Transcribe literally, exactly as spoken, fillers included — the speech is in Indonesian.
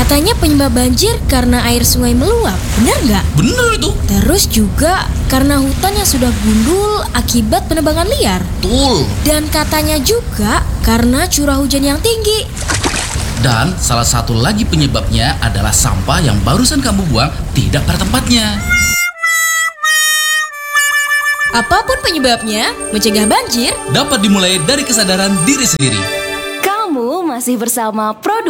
Katanya penyebab banjir karena air sungai meluap, benar nggak? Bener itu. Terus juga karena hutan yang sudah gundul akibat penebangan liar. Betul. Dan katanya juga karena curah hujan yang tinggi. Dan salah satu lagi penyebabnya adalah sampah yang barusan kamu buang tidak pada tempatnya. Apapun penyebabnya, mencegah banjir dapat dimulai dari kesadaran diri sendiri. Kamu masih bersama Produk